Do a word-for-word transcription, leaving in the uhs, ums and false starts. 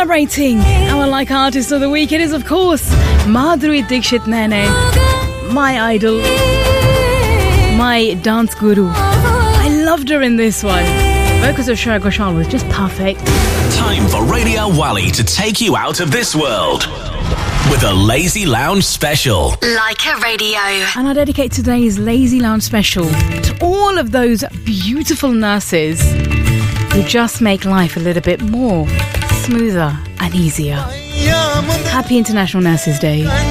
Celebrating our Like Artist of the Week, it is of course Madhuri Dixit Nene, my idol, my dance guru. I loved her in this one. Vocals of Shreya Ghoshal was just perfect. Time for Radio Wally to take you out of this world with a Lazy Lounge special. Like a Radio. And I dedicate today's Lazy Lounge special to all of those beautiful nurses who just make life a little bit more smoother and easier. Happy International Nurses Day.